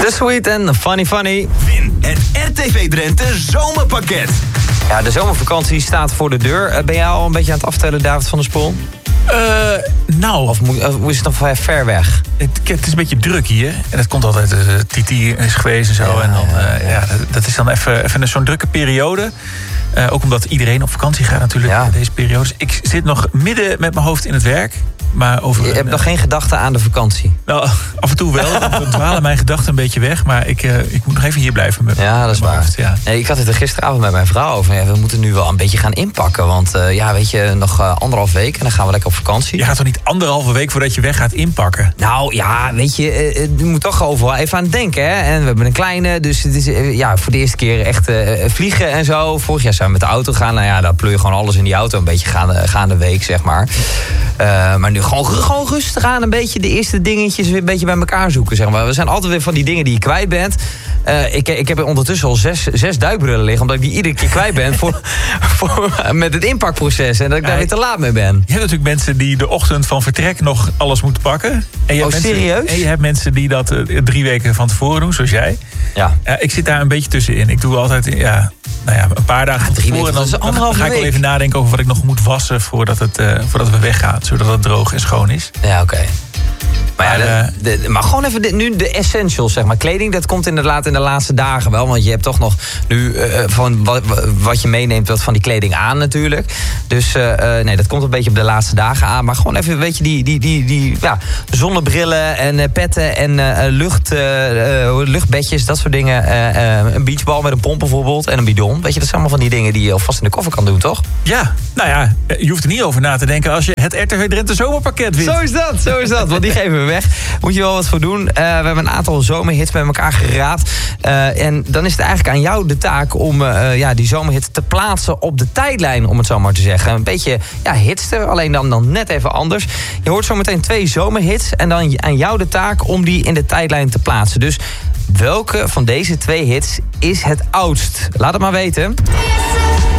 Sweet en Funny. Win het RTV Drenthe zomerpakket. Ja, de zomervakantie staat voor de deur. Ben jij al een beetje aan het aftellen, David van der Spoel? Of is het nog ver weg? Het is een beetje druk hier. En dat komt altijd, Titi is geweest en zo. Dat is dan even zo'n drukke periode. Ook omdat iedereen op vakantie gaat natuurlijk deze periodes. Ik zit nog midden met mijn hoofd in het werk. Maar je hebt nog geen gedachten aan de vakantie? Nou, af en toe wel. Dan dwalen mijn gedachten een beetje weg. Maar ik moet nog even hier blijven. Ja, dat is waar. Hoofd, ja. Nee, ik had het er gisteravond met mijn vrouw over. Ja, we moeten nu wel een beetje gaan inpakken. Want weet je, nog 1,5 week en dan gaan we lekker op vakantie. Je gaat toch niet 1,5 week voordat je weg gaat inpakken? Nou ja, weet je, je moet toch overal even aan denken. Hè? En we hebben een kleine, dus het is voor de eerste keer echt vliegen en zo. Vorig jaar zijn we met de auto gaan. Nou ja, dan pleur je gewoon alles in die auto. Een beetje gaande week, zeg maar. Maar nu gewoon rustig aan een beetje de eerste dingetjes weer een beetje bij elkaar zoeken, zeg maar. We zijn altijd weer van die dingen die je kwijt bent. Ik heb er ondertussen al 6 duikbrillen liggen, omdat ik die iedere keer kwijt ben met het inpakproces. En dat ik daar weer te laat mee ben. Je hebt natuurlijk mensen die de ochtend van vertrek nog alles moeten pakken. En je hebt serieus? En je hebt mensen die dat 3 weken van tevoren doen, zoals jij. Ja. Ik zit daar een beetje tussenin. Ik doe altijd een paar dagen van tevoren. En dan ga ik wel even nadenken over wat ik nog moet wassen voordat we weggaan. Zodat het droog en schoon is. Ja, oké. Maar gewoon even nu de essentials, zeg maar. Kleding, dat komt inderdaad in de laatste dagen wel. Want je hebt toch nog nu van wat je meeneemt, wat van die kleding aan natuurlijk. Dus dat komt een beetje op de laatste dagen aan. Maar gewoon even, weet je, die zonnebrillen en petten en luchtbedjes, dat soort dingen. Een beachbal met een pomp bijvoorbeeld en een bidon. Weet je, dat zijn allemaal van die dingen die je alvast in de koffer kan doen, toch? Ja, je hoeft er niet over na te denken als je het RTV Drenthe zomerpakket wint. Zo is dat, want die geven we weg. Moet je wel wat voor doen. We hebben een aantal zomerhits bij elkaar geraapt. En dan is het eigenlijk aan jou de taak om die zomerhits te plaatsen op de tijdlijn, om het zo maar te zeggen. Een beetje hitster, alleen dan net even anders. Je hoort zometeen 2 zomerhits en dan aan jou de taak om die in de tijdlijn te plaatsen. Dus welke van deze 2 hits is het oudst? Laat het maar weten.